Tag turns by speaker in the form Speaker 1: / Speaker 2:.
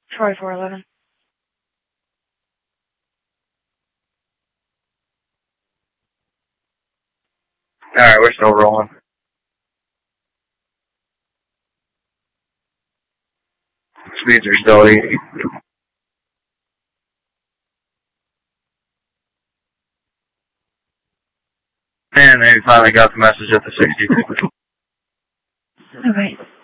Speaker 1: Troy 411.
Speaker 2: Alright, we're still rolling. Speeds are still 80. And they finally got the message at the 60.
Speaker 1: Alright.